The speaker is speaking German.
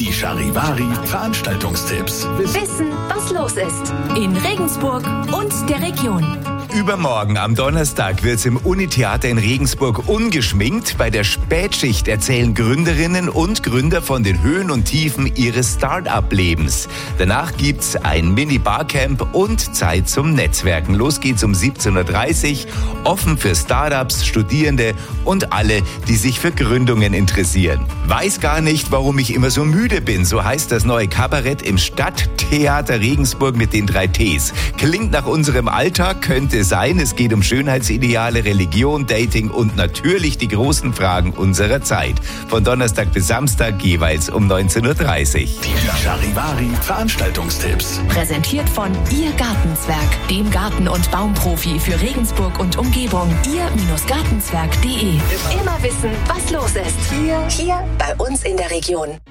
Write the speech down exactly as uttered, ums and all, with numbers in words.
Die Charivari Veranstaltungstipps. Wissen, was los ist. In Regensburg und der Region. Übermorgen am Donnerstag wird's im Unitheater in Regensburg ungeschminkt. Bei der Spätschicht erzählen Gründerinnen und Gründer von den Höhen und Tiefen ihres Start-up-Lebens. Danach gibt's ein Mini-Barcamp und Zeit zum Netzwerken. Los geht's um siebzehn Uhr dreißig. Offen für Startups, Studierende und alle, die sich für Gründungen interessieren. Weiß gar nicht, warum ich immer so müde bin. So heißt das neue Kabarett im Stadttheater Regensburg mit den drei Ts. Klingt nach unserem Alltag, könnte sein. Es geht um Schönheitsideale, Religion, Dating und natürlich die großen Fragen unserer Zeit. Von Donnerstag bis Samstag jeweils um neunzehn Uhr dreißig. Die Charivari Veranstaltungstipps. Präsentiert von Ihr Gartenzwerg, dem Garten- und Baumprofi für Regensburg und Umgebung. Ihr-Gartenzwerg punkt de. Immer wissen, was los ist. Hier, hier bei uns in der Region.